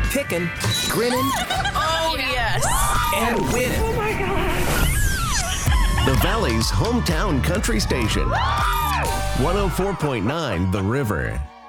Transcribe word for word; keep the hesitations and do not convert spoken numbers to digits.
picking, grinning, Oh, yes. and winning. Oh my God. The Valley's hometown country station. one oh four point nine The River.